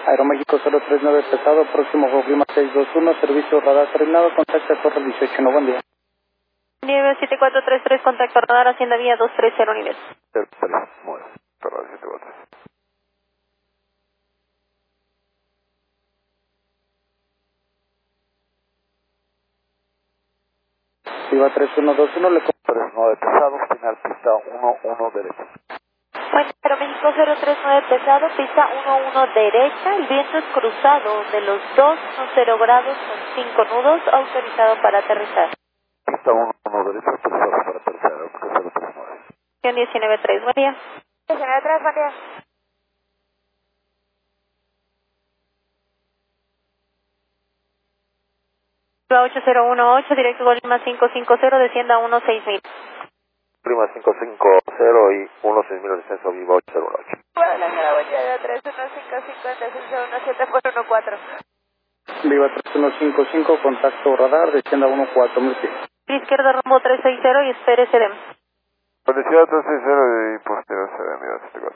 Aeroméxico 039 pesado, próximo Clima 621, servicio radar terminado, contacto a Torre 18, no, buen día. Nivel 7433, contacto radar, Hacienda Vía 230 nivel. Muy bien, Torre 743. Viva 3121, le 39 pesado, final pista 11 derecha. Bueno, Aeroméxico 039 pesado, pista 11 derecha, el viento es cruzado de los 210 grados con 5 nudos, autorizado para aterrizar. Pista 11 derecha, pesado para tercera, Aeroméxico 039. 193, buen día. 193, buen día. Viva 8018, directo Lima 550, descienda 16000. Prima 550 y 16000 descenso Viva 808. Bueno, la señora, buen día, 31550, descenso 17414. Viva 3155, contacto radar, descienda 14000 pies. Izquierda rumbo 360 y espere CDM. Policía 260 y posterior se